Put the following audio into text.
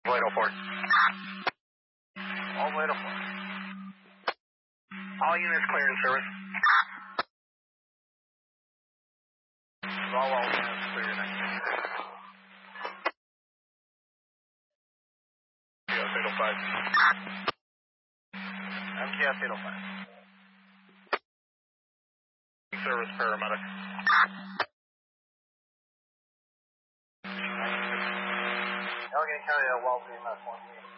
All the way to 4. All the way to 4. All units clear in service. All units clear in MTS 805. MTS 805. Service paramedic. Allegheny County, Wellesley, MS 1.